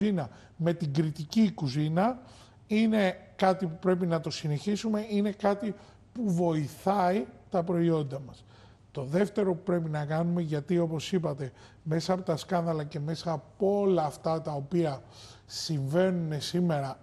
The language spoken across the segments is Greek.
κουζίνα με την κριτική κουζίνα είναι κάτι που πρέπει να το συνεχίσουμε, είναι κάτι που βοηθάει τα προϊόντα μας. Το δεύτερο που πρέπει να κάνουμε, γιατί όπως είπατε, μέσα από τα σκάνδαλα και μέσα από όλα αυτά τα οποία συμβαίνουν σήμερα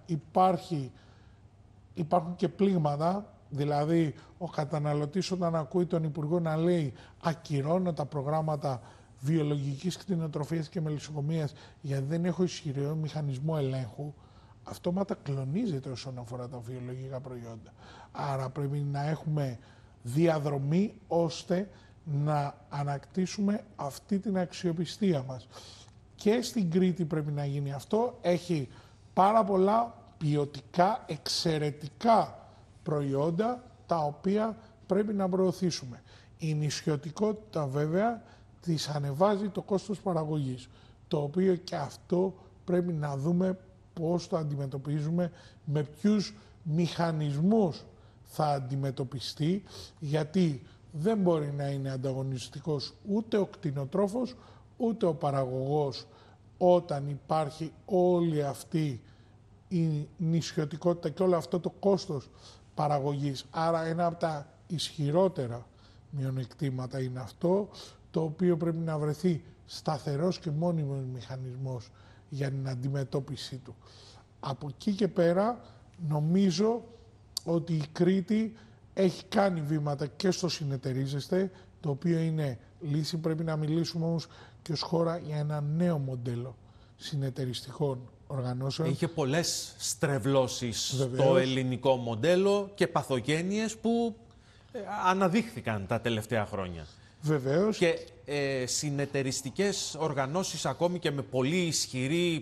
υπάρχουν και πλήγματα, δηλαδή ο καταναλωτής όταν ακούει τον Υπουργό να λέει ακυρώνω τα προγράμματα βιολογικής κτηνοτροφίας και μελισσοκομείας γιατί δεν έχω ισχυρό μηχανισμό ελέγχου, αυτόματα κλονίζεται όσον αφορά τα βιολογικά προϊόντα. Άρα πρέπει να έχουμε διαδρομή ώστε να ανακτήσουμε αυτή την αξιοπιστία μας. Και στην Κρήτη πρέπει να γίνει αυτό. Έχει πάρα πολλά ποιοτικά, εξαιρετικά προϊόντα τα οποία πρέπει να προωθήσουμε. Η νησιωτικότητα βέβαια της ανεβάζει το κόστος παραγωγής, το οποίο και αυτό πρέπει να δούμε πώς το αντιμετωπίζουμε, με ποιους μηχανισμούς θα αντιμετωπιστεί, γιατί δεν μπορεί να είναι ανταγωνιστικός ούτε ο κτηνοτρόφος, ούτε ο παραγωγός όταν υπάρχει όλη αυτή η νησιωτικότητα και όλο αυτό το κόστος παραγωγής. Άρα ένα από τα ισχυρότερα μειονεκτήματα είναι αυτό, το οποίο πρέπει να βρεθεί σταθερός και μόνιμος μηχανισμός για την αντιμετώπιση του. Από εκεί και πέρα νομίζω ότι η Κρήτη έχει κάνει βήματα και στο συνεταιρίζεστε, το οποίο είναι λύση. Πρέπει να μιλήσουμε όμως και ως χώρα για ένα νέο μοντέλο συνεταιριστικών οργανώσεων. Είχε πολλές στρεβλώσεις το ελληνικό μοντέλο και παθογένειες που αναδείχθηκαν τα τελευταία χρόνια. Βεβαίως. Και συνεταιριστικές οργανώσεις ακόμη και με πολύ ισχυρή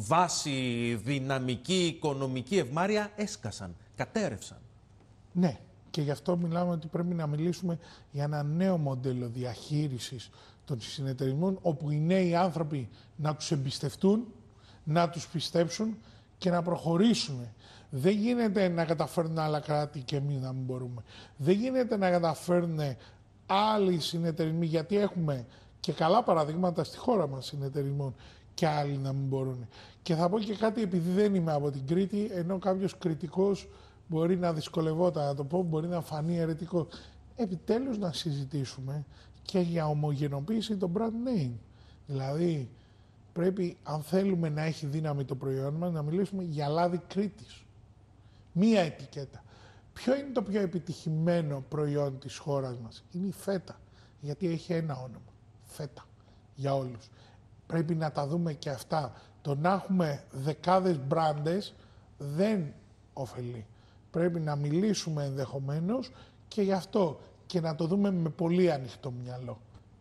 βάση, δυναμική, οικονομική ευμάρεια έσκασαν, κατέρευσαν. Ναι, και γι' αυτό μιλάμε ότι πρέπει να μιλήσουμε για ένα νέο μοντέλο διαχείρισης των συνεταιρισμών, όπου οι νέοι άνθρωποι να τους εμπιστευτούν, να τους πιστέψουν και να προχωρήσουν. Δεν γίνεται να καταφέρουν άλλα κράτη και εμείς να μην μπορούμε. Δεν γίνεται να καταφέρουν άλλοι συνεταιρισμοί, γιατί έχουμε και καλά παραδείγματα στη χώρα μας συνεταιρισμών και άλλοι να μην μπορούν. Και θα πω και κάτι, επειδή δεν είμαι από την Κρήτη, ενώ κάποιος κριτικός μπορεί να δυσκολευόταν να το πω, μπορεί να φανεί αιρετικό. Επιτέλους να συζητήσουμε και για ομογενοποίηση των brand name. Δηλαδή πρέπει, αν θέλουμε να έχει δύναμη το προϊόν μας, να μιλήσουμε για λάδι Κρήτης. Μία ετικέτα. Ποιο είναι το πιο επιτυχημένο προϊόν της χώρας μας? Είναι η φέτα, γιατί έχει ένα όνομα. Φέτα, για όλους. Πρέπει να τα δούμε και αυτά. Το να έχουμε δεκάδες μπράντες δεν ωφελεί. Πρέπει να μιλήσουμε ενδεχομένως και γι' αυτό και να το δούμε με πολύ ανοιχτό μυαλό.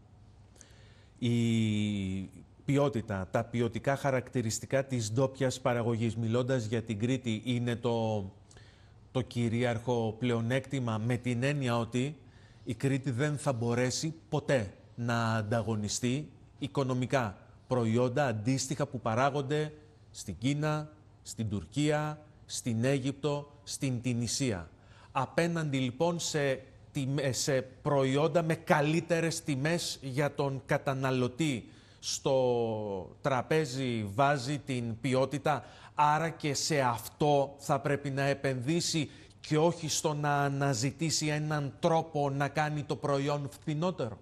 Η ποιότητα, τα ποιοτικά χαρακτηριστικά της ντόπιας παραγωγής, μιλώντας για την Κρήτη, είναι το κυρίαρχο πλεονέκτημα, με την έννοια ότι η Κρήτη δεν θα μπορέσει ποτέ να ανταγωνιστεί οικονομικά προϊόντα αντίστοιχα που παράγονται στην Κίνα, στην Τουρκία, στην Αίγυπτο, στην Τινησία. Απέναντι λοιπόν σε προϊόντα με καλύτερες τιμές για τον καταναλωτή, στο τραπέζι βάζει την ποιότητα, άρα και σε αυτό θα πρέπει να επενδύσει και όχι στο να αναζητήσει έναν τρόπο να κάνει το προϊόν φθηνότερο.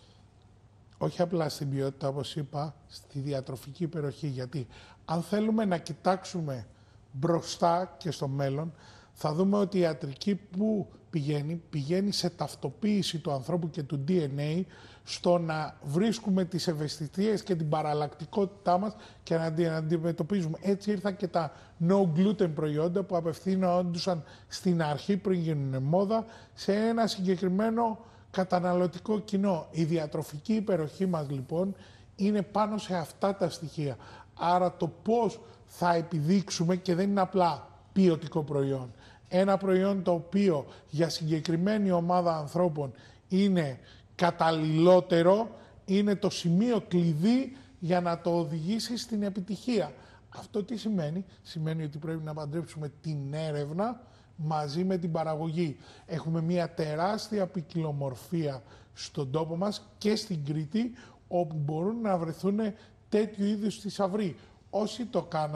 Όχι απλά στην ποιότητα, όπως είπα, στη διατροφική υπεροχή, γιατί αν θέλουμε να κοιτάξουμε μπροστά και στο μέλλον, θα δούμε ότι η ιατρική που πηγαίνει σε ταυτοποίηση του ανθρώπου και του DNA, στο να βρίσκουμε τις ευαισθησίες και την παραλλακτικότητά μας και να την αντιμετωπίζουμε. Έτσι ήρθαν και τα no gluten προϊόντα που απευθύνονταν στην αρχή, πριν γίνουν μόδα, σε ένα συγκεκριμένο καταναλωτικό κοινό. Η διατροφική υπεροχή μας λοιπόν είναι πάνω σε αυτά τα στοιχεία. Άρα το πώς θα επιδείξουμε, και δεν είναι απλά ποιοτικό προϊόν, ένα προϊόν το οποίο για συγκεκριμένη ομάδα ανθρώπων είναι καταλληλότερο, είναι το σημείο κλειδί για να το οδηγήσει στην επιτυχία. Αυτό τι σημαίνει? Σημαίνει ότι πρέπει να παντρέψουμε την έρευνα μαζί με την παραγωγή. Έχουμε μια τεράστια ποικιλομορφία στον τόπο μας και στην Κρήτη, όπου μπορούν να βρεθούν τέτοιου είδους θησαυροί. όσοι το κάνανε